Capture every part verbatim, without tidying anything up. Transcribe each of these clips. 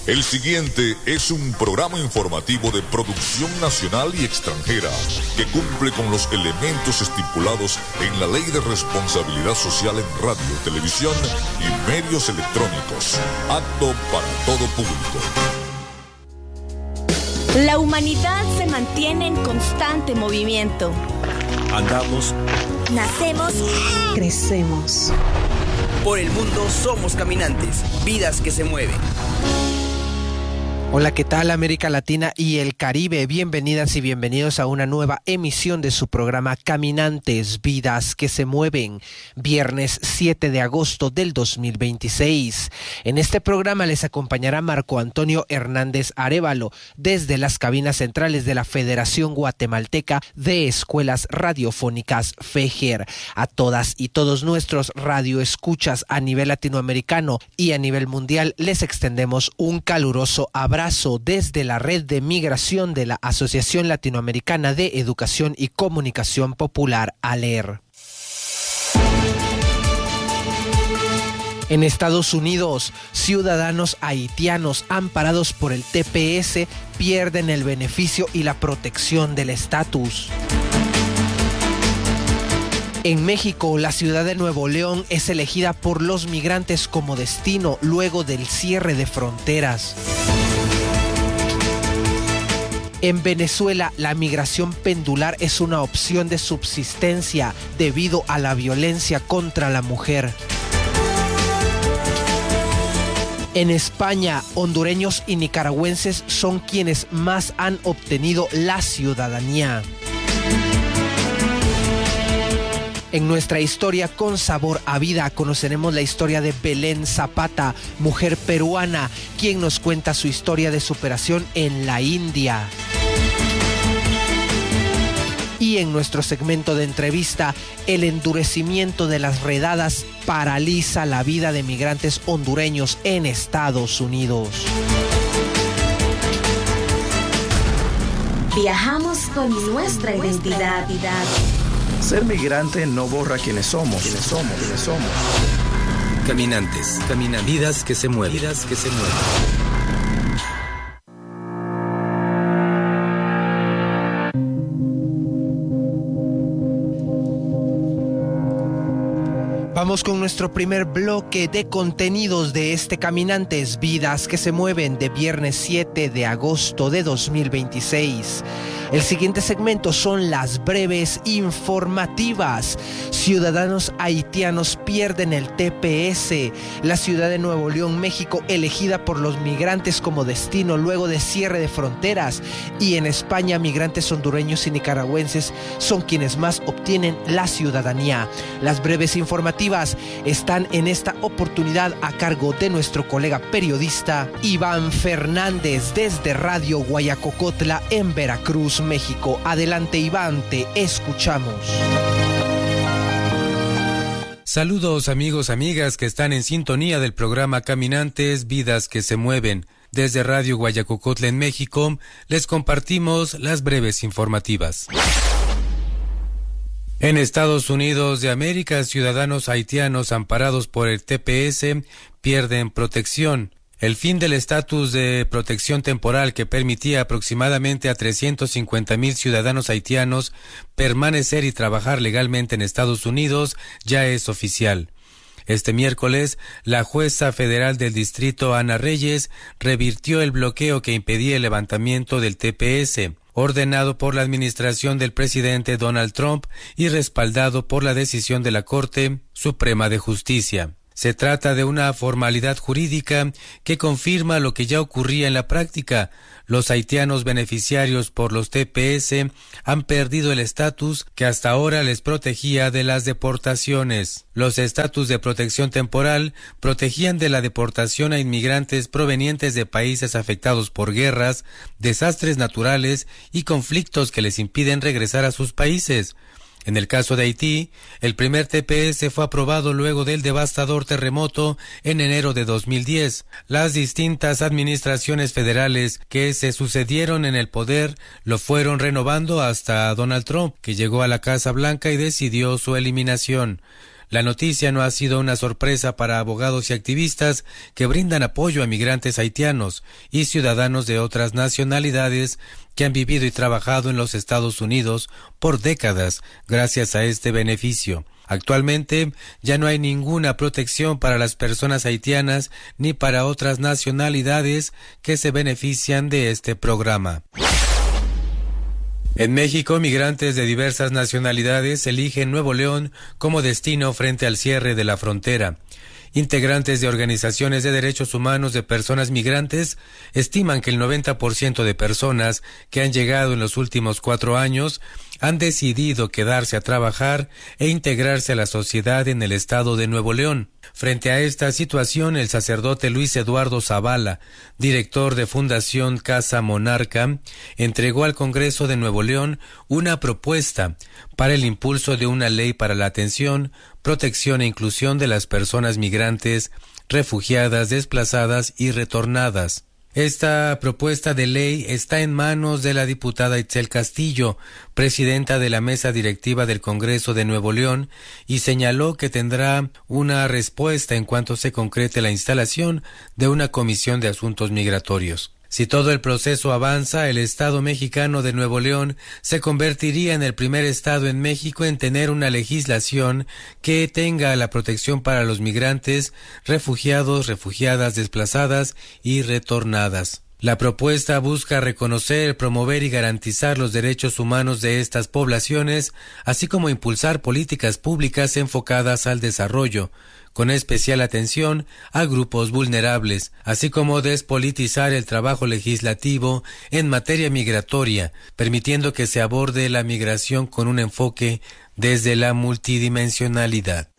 El siguiente es un programa informativo de producción nacional y extranjera que cumple con los elementos estipulados en la Ley de Responsabilidad Social en Radio, Televisión y Medios Electrónicos. Apto para todo público. La humanidad se mantiene en constante movimiento. Andamos, nacemos, crecemos. Por el mundo somos caminantes, vidas que se mueven. Hola, ¿qué tal América Latina y el Caribe? Bienvenidas y bienvenidos a una nueva emisión de su programa Caminantes, Vidas que se Mueven, viernes siete de agosto del dos mil veintiséis. En este programa les acompañará Marco Antonio Hernández Arévalo desde las cabinas centrales de la Federación Guatemalteca de Escuelas Radiofónicas FEGER. A todas y todos nuestros radioescuchas a nivel latinoamericano y a nivel mundial les extendemos un caluroso abrazo. Abrazo desde la red de migración de la Asociación Latinoamericana de Educación y Comunicación Popular, ALER. En Estados Unidos, ciudadanos haitianos amparados por el T P S pierden el beneficio y la protección del estatus. En México, la ciudad de Nuevo León es elegida por los migrantes como destino luego del cierre de fronteras. En Venezuela, la migración pendular es una opción de subsistencia debido a la violencia contra la mujer. En España, hondureños y nicaragüenses son quienes más han obtenido la ciudadanía. En nuestra historia con sabor a vida conoceremos la historia de Belén Zapata, mujer peruana, quien nos cuenta su historia de superación en la India. Y en nuestro segmento de entrevista, el endurecimiento de las redadas paraliza la vida de migrantes hondureños en Estados Unidos. Viajamos con nuestra identidad. Ser migrante no borra quienes somos, quienes somos, quienes somos. Caminantes, caminan, vidas que se mueven, vidas que se mueven. Vamos con nuestro primer bloque de contenidos de este Caminantes, Vidas que se Mueven de viernes siete de agosto de dos mil veintiséis. El siguiente segmento son las breves informativas. Ciudadanos haitianos pierden el T P S. La ciudad de Nuevo León, México, elegida por los migrantes como destino luego de cierre de fronteras. Y en España, migrantes hondureños y nicaragüenses son quienes más obtienen la ciudadanía. Las breves informativas están en esta oportunidad a cargo de nuestro colega periodista Iván Fernández desde Radio Guayacocotla en Veracruz, México. Adelante, Iván, te escuchamos. Saludos amigos, amigas que están en sintonía del programa Caminantes, Vidas que se Mueven. Desde Radio Guayacocotla en México, les compartimos las breves informativas. En Estados Unidos de América, ciudadanos haitianos amparados por el T P S pierden protección. El fin del estatus de protección temporal que permitía aproximadamente a trescientos cincuenta mil ciudadanos haitianos permanecer y trabajar legalmente en Estados Unidos ya es oficial. Este miércoles, la jueza federal del distrito Ana Reyes revirtió el bloqueo que impedía el levantamiento del T P S, ordenado por la administración del presidente Donald Trump y respaldado por la decisión de la Corte Suprema de Justicia. Se trata de una formalidad jurídica que confirma lo que ya ocurría en la práctica. Los haitianos beneficiarios por los T P S han perdido el estatus que hasta ahora les protegía de las deportaciones. Los estatus de protección temporal protegían de la deportación a inmigrantes provenientes de países afectados por guerras, desastres naturales y conflictos que les impiden regresar a sus países. En el caso de Haití, el primer T P S fue aprobado luego del devastador terremoto en enero de dos mil diez. Las distintas administraciones federales que se sucedieron en el poder lo fueron renovando hasta Donald Trump, que llegó a la Casa Blanca y decidió su eliminación. La noticia no ha sido una sorpresa para abogados y activistas que brindan apoyo a migrantes haitianos y ciudadanos de otras nacionalidades que han vivido y trabajado en los Estados Unidos por décadas gracias a este beneficio. Actualmente ya no hay ninguna protección para las personas haitianas ni para otras nacionalidades que se benefician de este programa. En México, migrantes de diversas nacionalidades eligen Nuevo León como destino frente al cierre de la frontera. Integrantes de organizaciones de derechos humanos de personas migrantes estiman que el noventa por ciento de personas que han llegado en los últimos cuatro años han decidido quedarse a trabajar e integrarse a la sociedad en el estado de Nuevo León. Frente a esta situación, el sacerdote Luis Eduardo Zavala, director de Fundación Casa Monarca, entregó al Congreso de Nuevo León una propuesta para el impulso de una ley para la atención, protección e inclusión de las personas migrantes, refugiadas, desplazadas y retornadas. Esta propuesta de ley está en manos de la diputada Itzel Castillo, presidenta de la mesa directiva del Congreso de Nuevo León, y señaló que tendrá una respuesta en cuanto se concrete la instalación de una comisión de asuntos migratorios. Si todo el proceso avanza, el Estado mexicano de Nuevo León se convertiría en el primer estado en México en tener una legislación que tenga la protección para los migrantes, refugiados, refugiadas, desplazadas y retornadas. La propuesta busca reconocer, promover y garantizar los derechos humanos de estas poblaciones, así como impulsar políticas públicas enfocadas al desarrollo, con especial atención a grupos vulnerables, así como despolitizar el trabajo legislativo en materia migratoria, permitiendo que se aborde la migración con un enfoque desde la multidimensionalidad.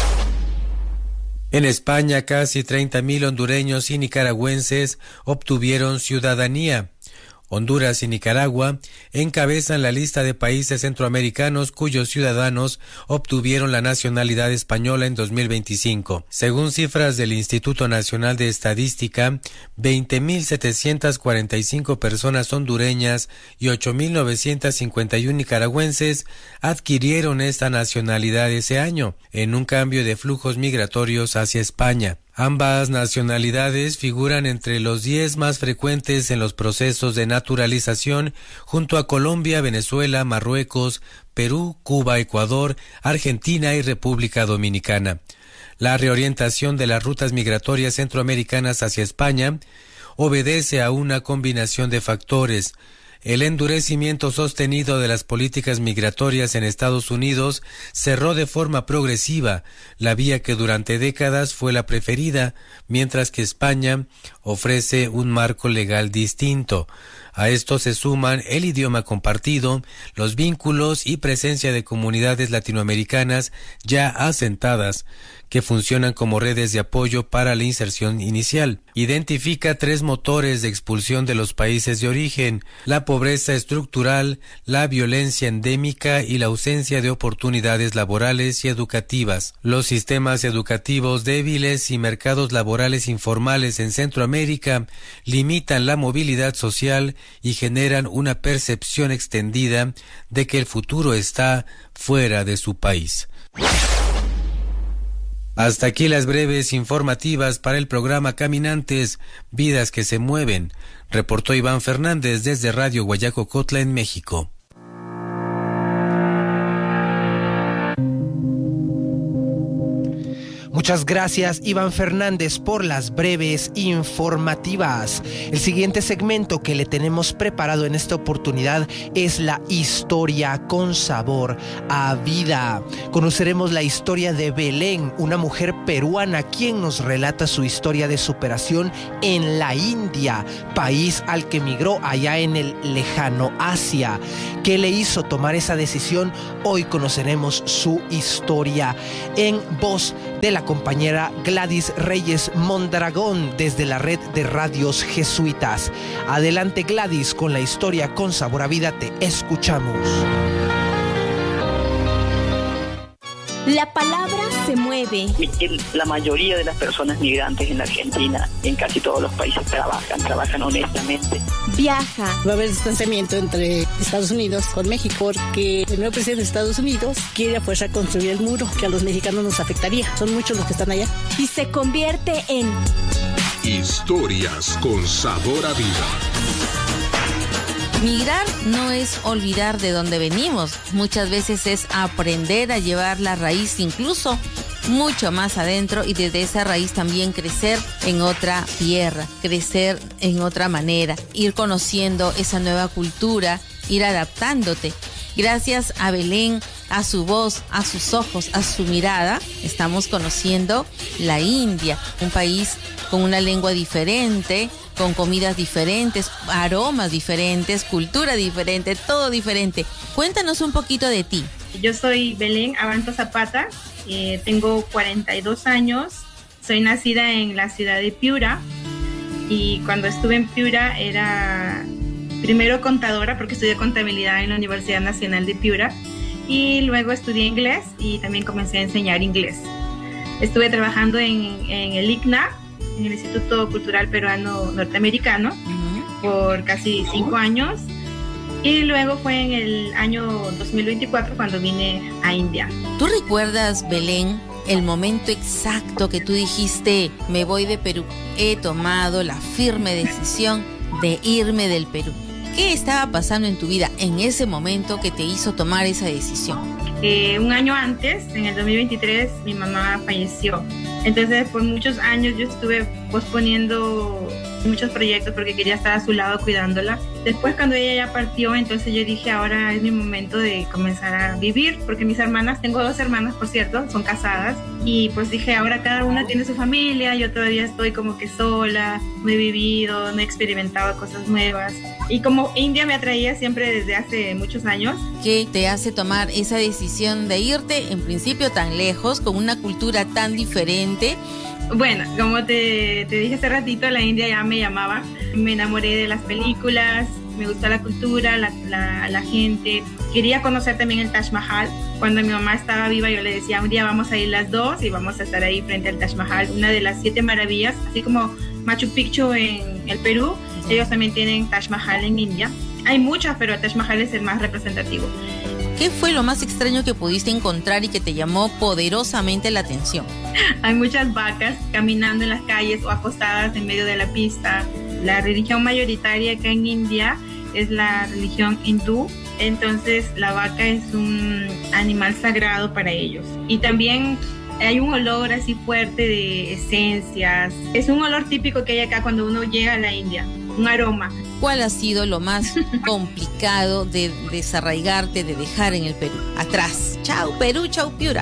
En España, casi treinta mil hondureños y nicaragüenses obtuvieron ciudadanía. Honduras y Nicaragua encabezan la lista de países centroamericanos cuyos ciudadanos obtuvieron la nacionalidad española en dos mil veinticinco. Según cifras del Instituto Nacional de Estadística, veinte mil setecientas cuarenta y cinco personas hondureñas y ocho mil novecientas cincuenta y uno nicaragüenses adquirieron esta nacionalidad ese año, en un cambio de flujos migratorios hacia España. Ambas nacionalidades figuran entre los diez más frecuentes en los procesos de naturalización, junto a Colombia, Venezuela, Marruecos, Perú, Cuba, Ecuador, Argentina y República Dominicana. La reorientación de las rutas migratorias centroamericanas hacia España obedece a una combinación de factores. El endurecimiento sostenido de las políticas migratorias en Estados Unidos cerró de forma progresiva la vía que durante décadas fue la preferida, mientras que España ofrece un marco legal distinto. A esto se suman el idioma compartido, los vínculos y presencia de comunidades latinoamericanas ya asentadas, que funcionan como redes de apoyo para la inserción inicial. Identifica tres motores de expulsión de los países de origen: la pobreza estructural, la violencia endémica y la ausencia de oportunidades laborales y educativas. Los sistemas educativos débiles y mercados laborales informales en Centroamérica limitan la movilidad social y generan una percepción extendida de que el futuro está fuera de su país. Hasta aquí las breves informativas para el programa Caminantes, Vidas que se Mueven, reportó Iván Fernández desde Radio Guayacocotla en México. Muchas gracias, Iván Fernández, por las breves informativas. El siguiente segmento que le tenemos preparado en esta oportunidad es la historia con sabor a vida. Conoceremos la historia de Belén, una mujer peruana quien nos relata su historia de superación en la India, país al que emigró allá en el lejano Asia. ¿Qué le hizo tomar esa decisión? Hoy conoceremos su historia en voz de la compañera Gladys Reyes Mondragón desde la red de radios jesuitas. Adelante, Gladys, con la historia con sabor a vida, te escuchamos. La palabra se mueve. La mayoría de las personas migrantes en la Argentina, en casi todos los países, trabajan, trabajan honestamente. Viaja. Va a haber distanciamiento entre Estados Unidos con México porque el nuevo presidente de Estados Unidos quiere a fuerza construir el muro que a los mexicanos nos afectaría. Son muchos los que están allá. Y se convierte en... Historias con sabor a vida. Migrar no es olvidar de dónde venimos, muchas veces es aprender a llevar la raíz incluso mucho más adentro y desde esa raíz también crecer en otra tierra, crecer en otra manera, ir conociendo esa nueva cultura, ir adaptándote. Gracias a Belén, a su voz, a sus ojos, a su mirada, estamos conociendo la India, un país con una lengua diferente, con comidas diferentes, aromas diferentes, cultura diferente, todo diferente. Cuéntanos un poquito de ti. Yo soy Belén Abanto Zapata, eh, tengo cuarenta y dos años, soy nacida en la ciudad de Piura y cuando estuve en Piura era primero contadora porque estudié contabilidad en la Universidad Nacional de Piura y luego estudié inglés y también comencé a enseñar inglés. Estuve trabajando en, en el I C N A, en el Instituto Cultural Peruano Norteamericano, uh-huh. por casi cinco años y luego fue en el año dos mil veinticuatro cuando vine a India. ¿Tú recuerdas, Belén, el momento exacto que tú dijiste, me voy de Perú? He tomado la firme decisión de irme del Perú. ¿Qué estaba pasando en tu vida en ese momento que te hizo tomar esa decisión? Eh, un año antes, en el dos mil veintitrés, mi mamá falleció. Entonces, por muchos años yo estuve posponiendo muchos proyectos porque quería estar a su lado cuidándola. Después, cuando ella ya partió, entonces yo dije, ahora es mi momento de comenzar a vivir, porque mis hermanas, tengo dos hermanas, por cierto, son casadas, y pues dije, ahora cada una tiene su familia, yo todavía estoy como que sola, no he vivido, no he experimentado cosas nuevas. Y como India me atraía siempre desde hace muchos años. ¿Qué te hace tomar esa decisión de irte, en principio, tan lejos, con una cultura tan diferente? Bueno, como te, te dije hace ratito, la India ya me llamaba. Me enamoré de las películas, me gustó la cultura, la, la, la gente. Quería conocer también el Taj Mahal. Cuando mi mamá estaba viva, yo le decía, un día vamos a ir las dos y vamos a estar ahí frente al Taj Mahal, una de las siete maravillas, así como Machu Picchu en el Perú. Ellos también tienen Taj Mahal en India. Hay muchas, pero el Taj Mahal es el más representativo. ¿Qué fue lo más extraño que pudiste encontrar y que te llamó poderosamente la atención? Hay muchas vacas caminando en las calles o acostadas en medio de la pista. La religión mayoritaria acá en India es la religión hindú. Entonces la vaca es un animal sagrado para ellos. Y también hay un olor así fuerte de esencias. Es un olor típico que hay acá cuando uno llega a la India. Un aroma. ¿Cuál ha sido lo más complicado de desarraigarte, de dejar en el Perú? Atrás. Chau Perú, chau Piura.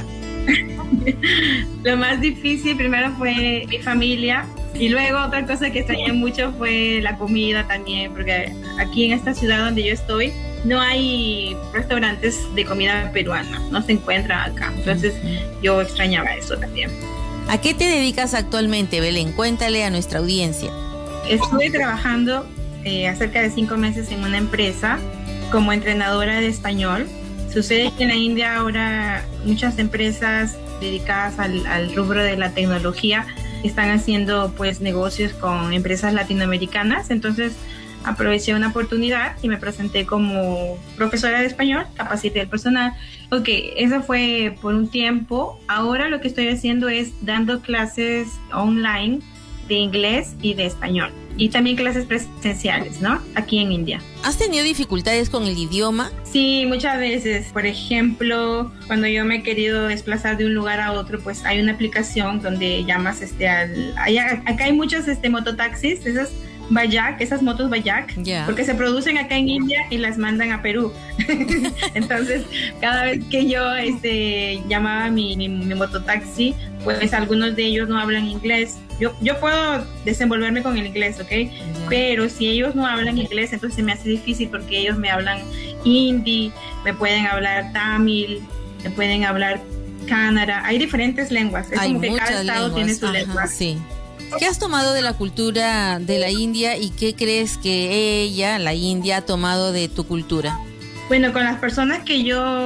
Lo más difícil primero fue mi familia y luego otra cosa que extrañé mucho fue la comida también, porque aquí en esta ciudad donde yo estoy no hay restaurantes de comida peruana, no se encuentra acá, entonces yo extrañaba eso también. ¿A qué te dedicas actualmente, Belén? Cuéntale a nuestra audiencia. Estuve trabajando eh, cerca de cinco meses en una empresa como entrenadora de español. Sucede que en la India ahora muchas empresas dedicadas al, al rubro de la tecnología están haciendo pues negocios con empresas latinoamericanas, entonces aproveché una oportunidad y me presenté como profesora de español, capacité al personal. Ok, eso fue por un tiempo. Ahora lo que estoy haciendo es dando clases online de inglés y de español. Y también clases presenciales, ¿no? Aquí en India. ¿Has tenido dificultades con el idioma? Sí, muchas veces. Por ejemplo, cuando yo me he querido desplazar de un lugar a otro, pues hay una aplicación donde llamas este al... Allá, acá hay muchos este, mototaxis, esas Bayak, esas motos Bayak, yeah. porque se producen acá en India y las mandan a Perú. Entonces, cada vez que yo este, llamaba mi, mi, mi mototaxi, pues algunos de ellos no hablan inglés. Yo, yo puedo desenvolverme con el inglés, ¿ok? Yeah. Pero si ellos no hablan inglés, entonces se me hace difícil porque ellos me hablan hindi, me pueden hablar tamil, me pueden hablar kannada. Hay diferentes lenguas. Es Hay como que cada estado lenguas. tiene su Ajá, lengua. Sí. ¿Qué has tomado de la cultura de la India y qué crees que ella, la India, ha tomado de tu cultura? Bueno, con las personas que yo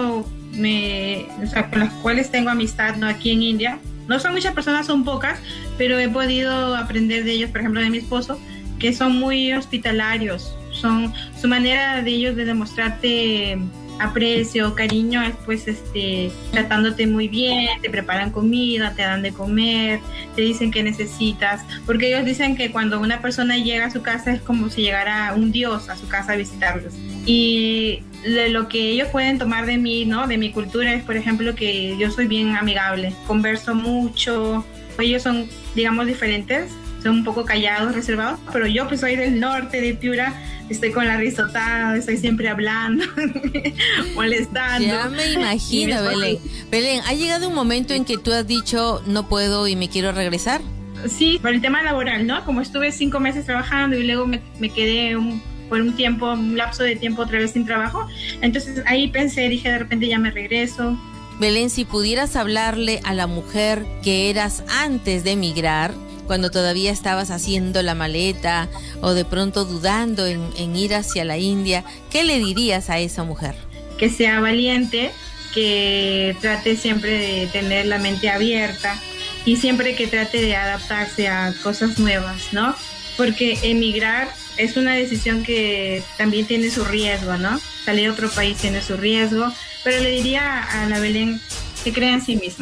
me, o sea, con las cuales tengo amistad, ¿no? Aquí en India. No son muchas personas, son pocas, pero he podido aprender de ellos, por ejemplo, de mi esposo, que son muy hospitalarios. Son, su manera de ellos de demostrarte aprecio, cariño, es pues este, tratándote muy bien, te preparan comida, te dan de comer, te dicen qué necesitas, porque ellos dicen que cuando una persona llega a su casa es como si llegara un dios a su casa a visitarlos. Y de lo que ellos pueden tomar de mí, ¿no? De mi cultura es, por ejemplo, que yo soy bien amigable, converso mucho, ellos son, digamos, diferentes, son un poco callados, reservados, pero yo pues soy del norte, de Piura, estoy con la risotada, estoy siempre hablando, molestando. Ya me imagino, Belén. Belén, ¿ha llegado un momento en que tú has dicho, no puedo y me quiero regresar? Sí, por el tema laboral, ¿no? Como estuve cinco meses trabajando y luego me, me quedé un, por un tiempo, un lapso de tiempo otra vez sin trabajo, entonces ahí pensé, dije, de repente ya me regreso. Belén, si pudieras hablarle a la mujer que eras antes de emigrar, cuando todavía estabas haciendo la maleta o de pronto dudando en, en ir hacia la India, ¿qué le dirías a esa mujer? Que sea valiente, que trate siempre de tener la mente abierta y siempre que trate de adaptarse a cosas nuevas, ¿no? Porque emigrar es una decisión que también tiene su riesgo, ¿no? Salir a otro país tiene su riesgo, pero le diría a la Belén que crea en sí misma.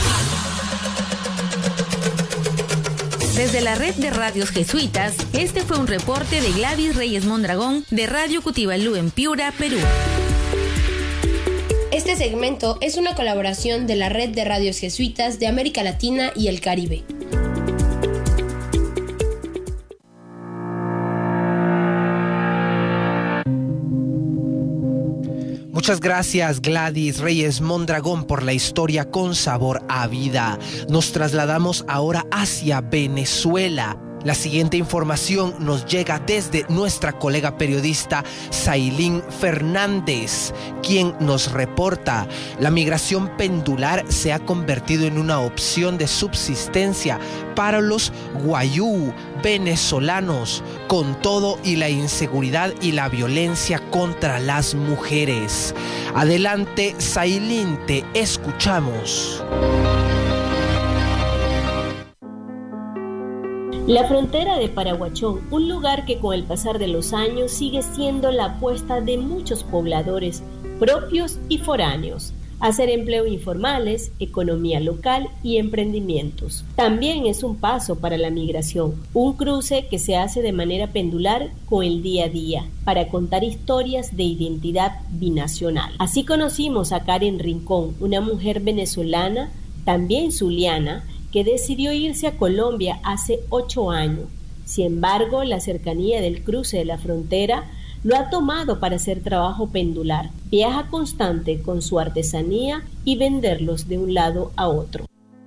Desde la red de radios jesuitas, este fue un reporte de Gladys Reyes Mondragón de Radio Cutibalú en Piura, Perú. Este segmento es una colaboración de la red de radios jesuitas de América Latina y el Caribe. Muchas gracias, Gladys Reyes Mondragón, por la historia con sabor a vida. Nos trasladamos ahora hacia Venezuela. La siguiente información nos llega desde nuestra colega periodista Sailín Fernández, quien nos reporta: la migración pendular se ha convertido en una opción de subsistencia para los guayú venezolanos, con todo y la inseguridad y la violencia contra las mujeres. Adelante, Sailín, te escuchamos. La frontera de Paraguachón, un lugar que con el pasar de los años sigue siendo la apuesta de muchos pobladores, propios y foráneos, hacer empleo informales, economía local y emprendimientos. También es un paso para la migración, un cruce que se hace de manera pendular con el día a día, para contar historias de identidad binacional. Así conocimos a Karen Rincón, una mujer venezolana, también zuliana, que decidió irse a Colombia hace ocho años. Sin embargo, la cercanía del cruce de la frontera lo ha tomado para hacer trabajo pendular. Viaja constante con su artesanía y venderlos de un lado a otro.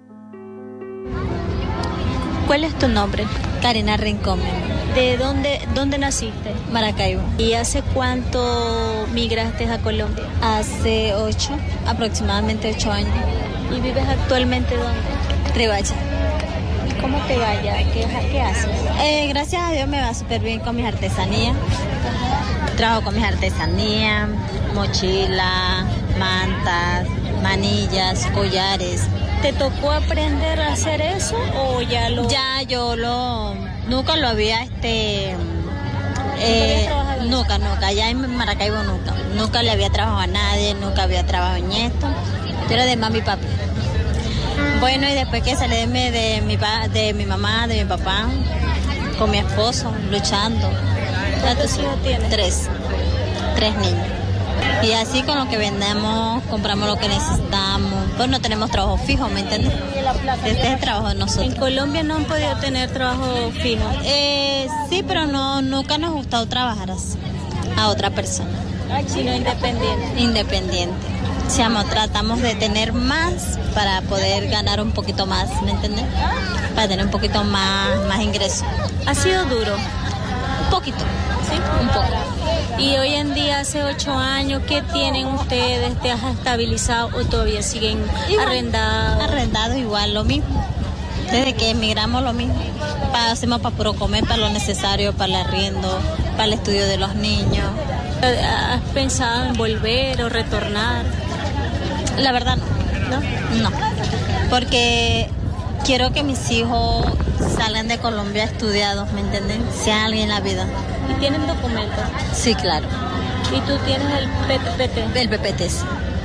¿Cuál es tu nombre? Karina Rincón. ¿De dónde, dónde naciste? Maracaibo. ¿Y hace cuánto migraste a Colombia? Hace ocho, aproximadamente ocho años. ¿Y vives actualmente dónde? Riohacha. ¿Y cómo te va allá? ¿Qué, qué haces? Eh, gracias a Dios me va súper bien con mis artesanías. Trabajo con mis artesanías, mochila, mantas, manillas, collares. ¿Te tocó aprender a hacer eso o ya lo...? Ya yo lo... Nunca lo había, este... Eh, nunca, nunca. Ya en Maracaibo nunca. Nunca le había trabajado a nadie, nunca había trabajado en esto. Pero de mami y papi. Bueno, y después que salí de mi, de, mi, de mi mamá, de mi papá, con mi esposo, luchando. ¿Cuántos hijos tienes? Tres. Tres niños. Y así con lo que vendemos, compramos lo que necesitamos. Pues no tenemos trabajo fijo, ¿me entiendes? Este es el trabajo de nosotros. ¿En Colombia no han podido tener trabajo fijo? Eh, sí, pero no, nunca nos ha gustado trabajar así, a otra persona. Sino independiente. Independiente. O sea, tratamos de tener más para poder ganar un poquito más, ¿me entiendes? Para tener un poquito más, más ingresos. ¿Ha sido duro? Un poquito, ¿sí? Un poco. Y hoy en día, hace ocho años, ¿qué tienen ustedes? ¿Te has estabilizado o todavía siguen igual, arrendados? Arrendados igual, lo mismo. Desde que emigramos lo mismo. Pa, hacemos para puro comer, para lo necesario, para el arriendo, para el estudio de los niños. ¿Has pensado en volver o retornar? La verdad no. ¿No? No. Porque quiero que mis hijos salgan de Colombia estudiados, ¿me entienden? Sean alguien en la vida. ¿Y tienen documentos? Sí, claro. ¿Y tú tienes el P P T? El P P T, sí.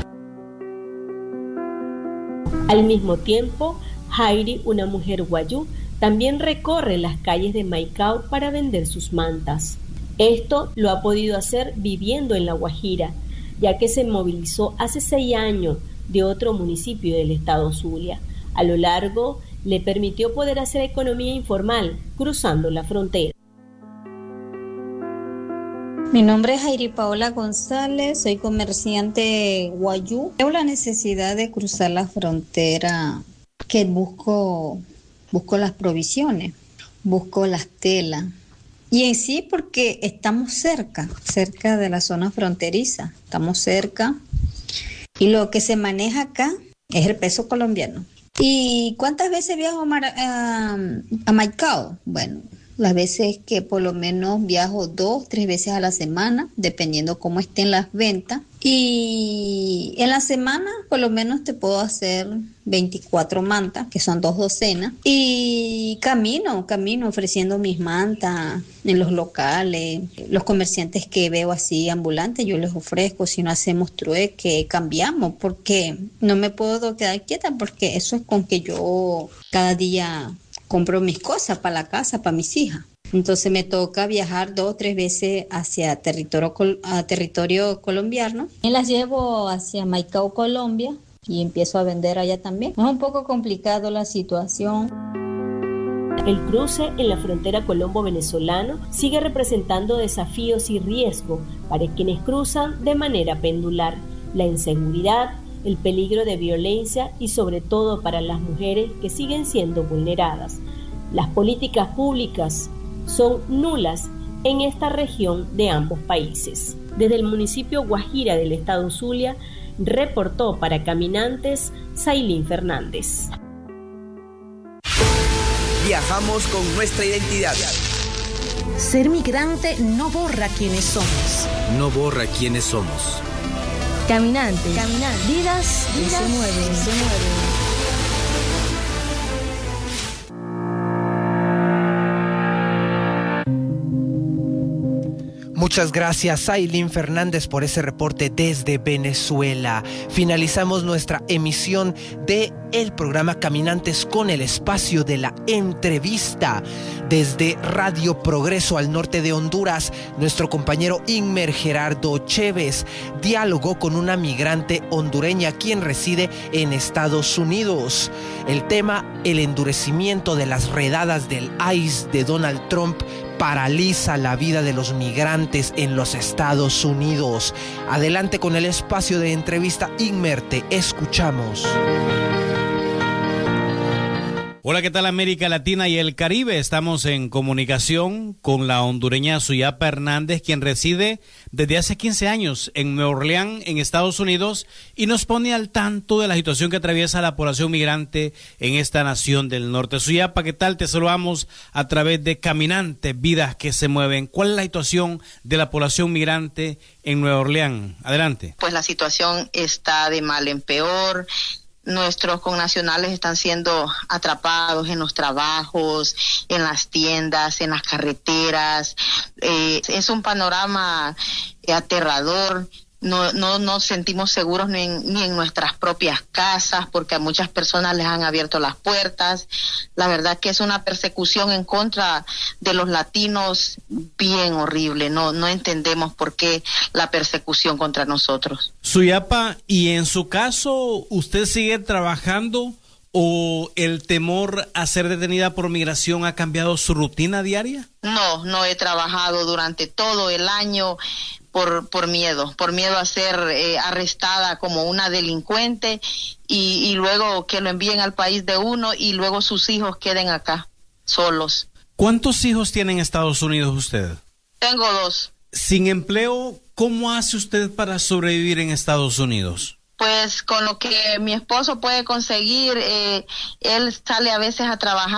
Al mismo tiempo, Jairi, una mujer guayú, también recorre las calles de Maicao para vender sus mantas. Esto lo ha podido hacer viviendo en La Guajira, ya que se movilizó hace seis años de otro municipio del estado Zulia. A lo largo, le permitió poder hacer economía informal cruzando la frontera. Mi nombre es Jairi Paola González, soy comerciante guayú. Tengo la necesidad de cruzar la frontera, que busco, busco las provisiones, busco las telas. Y en sí porque estamos cerca, cerca de la zona fronteriza, estamos cerca. Y lo que se maneja acá es el peso colombiano. ¿Y cuántas veces viajo a, Mar- a, a Maicao? Bueno, las veces que por lo menos viajo dos, tres veces a la semana, dependiendo cómo estén las ventas. Y en la semana por lo menos te puedo hacer veinticuatro mantas, que son dos docenas. Y camino, camino ofreciendo mis mantas en los locales. Los comerciantes que veo así ambulantes, yo les ofrezco. Si no hacemos trueque, cambiamos, porque no me puedo quedar quieta, porque eso es con que yo cada día compro mis cosas para la casa, para mis hijas. Entonces me toca viajar dos o tres veces hacia territorio, a territorio colombiano. Y las llevo hacia Maicao, Colombia, y empiezo a vender allá también. Es un poco complicado la situación. El cruce en la frontera colombo-venezolano sigue representando desafíos y riesgos para quienes cruzan de manera pendular. La inseguridad, el peligro de violencia y sobre todo para las mujeres que siguen siendo vulneradas. Las políticas públicas son nulas en esta región de ambos países. Desde el municipio Guajira del estado Zulia, reportó para Caminantes Sailín Fernández. Viajamos con nuestra identidad. Ser migrante no borra quiénes somos. No borra quiénes somos. Caminantes, Caminantes. Vidas, vidas que se mueven, se mueven. Muchas gracias, Sailín Fernández, por ese reporte desde Venezuela. Finalizamos nuestra emisión de el programa Caminantes con el espacio de la entrevista. Desde Radio Progreso al norte de Honduras, nuestro compañero Inmer Gerardo Chévez dialogó con una migrante hondureña quien reside en Estados Unidos. El tema, el endurecimiento de las redadas del I C E de Donald Trump paraliza la vida de los migrantes en los Estados Unidos. Adelante con el espacio de entrevista, Inmer, te escuchamos. Hola, ¿qué tal América Latina y el Caribe? Estamos en comunicación con la hondureña Suyapa Hernández, quien reside desde hace quince años en Nueva Orleans, en Estados Unidos, y nos pone al tanto de la situación que atraviesa la población migrante en esta nación del norte. Suyapa, ¿qué tal? Te saludamos a través de Caminantes, Vidas que se mueven. ¿Cuál es la situación de la población migrante en Nueva Orleans? Adelante. Pues la situación está de mal en peor. Nuestros connacionales están siendo atrapados en los trabajos, en las tiendas, en las carreteras. Eh, es un panorama eh, aterrador. No, no nos sentimos seguros ni en, ni en nuestras propias casas, porque a muchas personas les han abierto las puertas. La verdad que es una persecución en contra de los latinos bien horrible. No, no entendemos por qué la persecución contra nosotros. Suyapa, ¿y en su caso usted sigue trabajando o el temor a ser detenida por migración ha cambiado su rutina diaria? No, no he trabajado durante todo el año. Por, por miedo, por miedo a ser eh, arrestada como una delincuente y, y luego que lo envíen al país de uno y luego sus hijos queden acá, solos. ¿Cuántos hijos tiene en Estados Unidos usted? Tengo dos. Sin empleo, ¿cómo hace usted para sobrevivir en Estados Unidos? Pues con lo que mi esposo puede conseguir, eh, él sale a veces a trabajar.